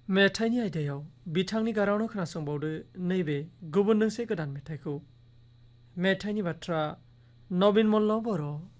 मेथाइनि आयदायाव बिथांनि गारांनो खोनासंबावदो नैबे गुबुन दोंसे गोदान मेथाइखौ। मेथाइनि बाथ्रा नबिन मल्ल बर',